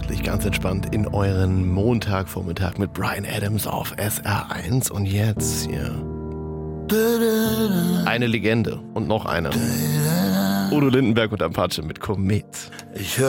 gemütlich, ganz entspannt in euren Montagvormittag mit Bryan Adams auf SR1. Und jetzt hier eine Legende und noch eine. Udo Lindenberg und Apache mit Komet. Ich höre